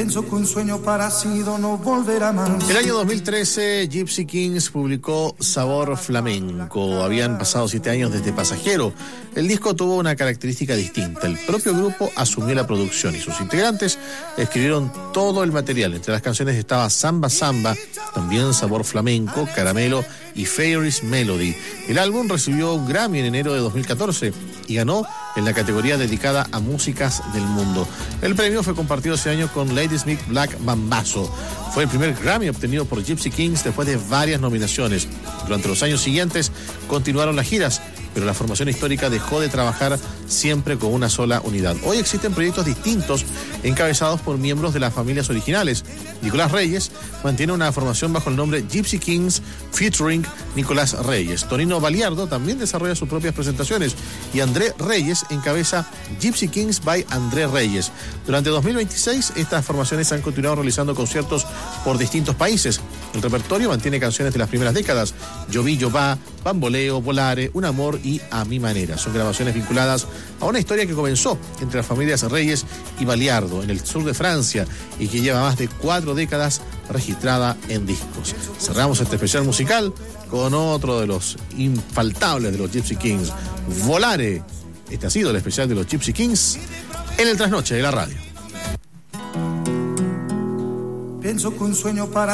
Pienso que un sueño parecido no volverá más. El año 2013, Gypsy Kings publicó Sabor Flamenco. Habían pasado 7 años desde Pasajero. El disco tuvo una característica distinta. El propio grupo asumió la producción y sus integrantes escribieron todo el material. Entre las canciones estaba Samba Samba, también Sabor Flamenco, Caramelo y Fairy's Melody. El álbum recibió un Grammy en enero de 2014 y ganó en la categoría dedicada a músicas del mundo. El premio fue compartido ese año con Ladysmith Black Mambazo. Fue el primer Grammy obtenido por Gypsy Kings después de varias nominaciones. Durante los años siguientes continuaron las giras, pero la formación histórica dejó de trabajar siempre con una sola unidad. Hoy existen proyectos distintos encabezados por miembros de las familias originales. Nicolás Reyes mantiene una formación bajo el nombre Gypsy Kings featuring Nicolás Reyes. Tonino Baliardo también desarrolla sus propias presentaciones y André Reyes encabeza Gypsy Kings by André Reyes. Durante 2026 estas formaciones han continuado realizando conciertos por distintos países. El repertorio mantiene canciones de las primeras décadas: Yo vi, yo va, Bamboleo, Volare, Un amor y A mi manera. Son grabaciones vinculadas a una historia que comenzó entre las familias Reyes y Baliardo en el sur de Francia y que lleva más de 4 décadas registrada en discos. Cerramos este especial musical con otro de los infaltables de los Gypsy Kings, Volare. Este ha sido el especial de los Gypsy Kings en el trasnoche de la radio. Pienso que un sueño para